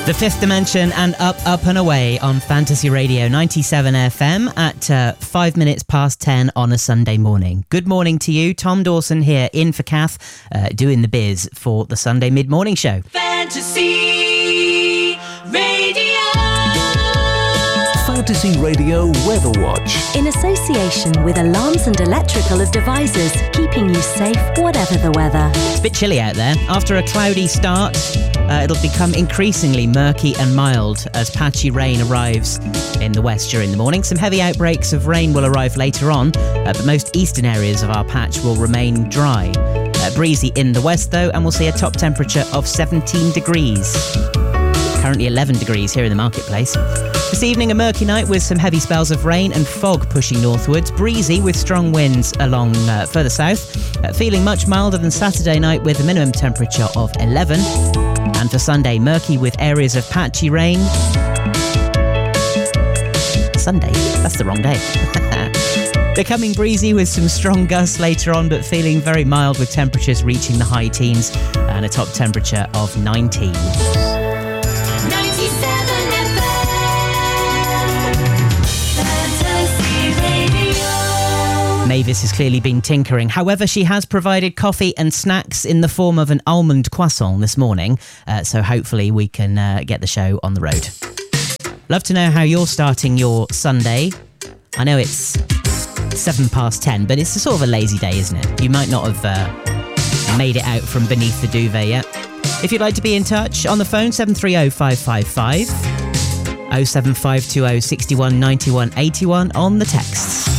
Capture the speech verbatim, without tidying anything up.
The Fifth Dimension and Up, Up and Away on Fantasy Radio ninety-seven F M at uh, five minutes past ten on a Sunday morning. Good morning to you. Tom Dawson here in for Kath, uh, doing the biz for the Sunday mid-morning show. Fantasy Radio. Fantasy Radio Weather Watch. In association with Alarms and Electrical of Devices, keeping you safe whatever the weather. It's a bit chilly out there. After a cloudy start, uh, it'll become increasingly murky and mild as patchy rain arrives in the west during the morning. Some heavy outbreaks of rain will arrive later on, uh, but most eastern areas of our patch will remain dry. Uh, breezy in the west though, and we'll see a top temperature of seventeen degrees. Currently eleven degrees here in the marketplace. This evening, a murky night with some heavy spells of rain and fog pushing northwards. Breezy with strong winds along uh, further south. Uh, feeling much milder than Saturday night with a minimum temperature of eleven. And for Sunday, murky with areas of patchy rain. Sunday? That's the wrong day. Becoming breezy with some strong gusts later on, but feeling very mild with temperatures reaching the high teens and a top temperature of nineteen. Mavis has clearly been tinkering. However, she has provided coffee and snacks in the form of an almond croissant this morning. Uh, so hopefully we can uh, get the show on the road. Love to know how you're starting your Sunday. I know it's seven past ten, but it's a sort of a lazy day, isn't it? You might not have uh, made it out from beneath the duvet yet. If you'd like to be in touch, on the phone, seven three zero five five five, oh seven five two oh six one nine one eight one on the texts.